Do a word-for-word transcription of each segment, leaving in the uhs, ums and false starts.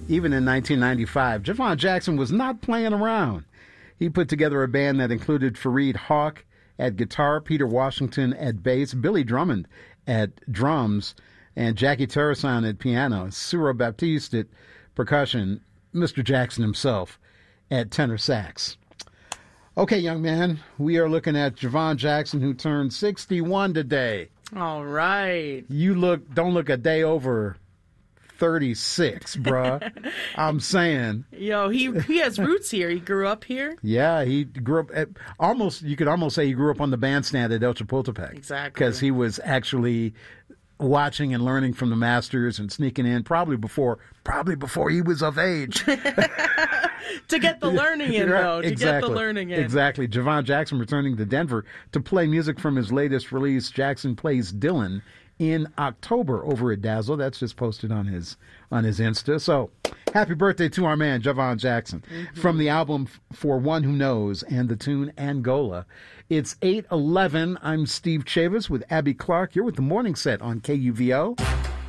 Even in nineteen ninety-five, Javon Jackson was not playing around. He put together a band that included Fareed Hawk at guitar, Peter Washington at bass, Billy Drummond at drums, and Jackie Terrason at piano, Ciro Baptiste at percussion, Mister Jackson himself at tenor sax. Okay, young man, we are looking at Javon Jackson, who turned sixty-one today. All right. You look, don't look a day over thirty-six, bruh. I'm saying. Yo, he he has roots here. He grew up here. Yeah, he grew up at almost, you could almost say he grew up on the bandstand at El Chapultepec. Exactly. Because he was actually watching and learning from the masters and sneaking in probably before, probably before he was of age. To get the learning in, though. To exactly. get the learning in. Exactly. Javon Jackson returning to Denver to play music from his latest release, Jackson Plays Dylan, in October over at Dazzle. That's just posted on his on his Insta. So happy birthday to our man, Javon Jackson. Mm-hmm. From the album For One Who Knows and the tune Angola. It's eight eleven. I'm Steve Chavis with Abby Clark. You're with the Morning Set on K U V O.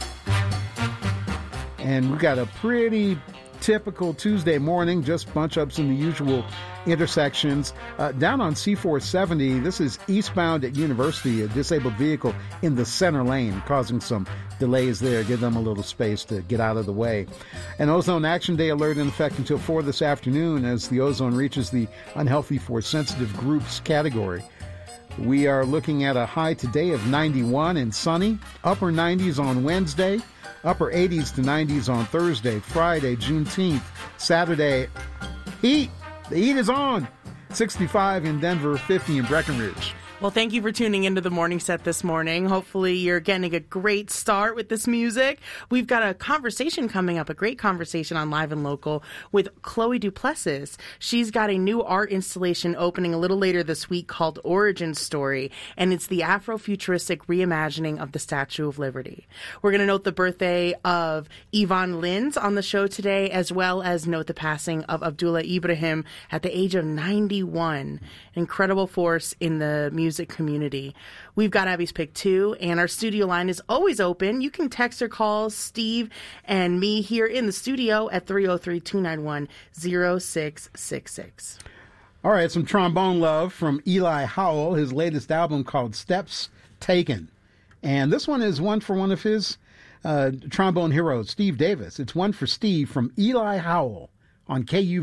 And we got a pretty typical Tuesday morning, just bunch ups in the usual intersections. Uh, down on C four seventy, this is eastbound at University, a disabled vehicle in the center lane, causing some delays there. Give them a little space to get out of the way. An ozone action day alert in effect until four this afternoon as the ozone reaches the unhealthy for sensitive groups category. We are looking at a high today of ninety-one and sunny, upper nineties on Wednesday, upper eighties to nineties on Thursday, Friday, Juneteenth, Saturday, heat. The heat is on. sixty-five in Denver, fifty in Breckenridge. Well, thank you for tuning into the Morning Set this morning. Hopefully you're getting a great start with this music. We've got a conversation coming up, a great conversation on Live and Local with Chloe Duplessis. She's got a new art installation opening a little later this week called Origin Story, and it's the Afrofuturistic reimagining of the Statue of Liberty. We're going to note the birthday of Yvonne Lins on the show today, as well as note the passing of Abdullah Ibrahim at the age of ninety-one. Incredible force in the music music community. We've got Abby's Pick two, and our studio line is always open. You can text or call Steve and me here in the studio at three oh three, two nine one, oh six six six. All right, some trombone love from Eli Howell, his latest album called Steps Taken. And this one is one for one of his uh, trombone heroes, Steve Davis. It's one for Steve from Eli Howell on K U V.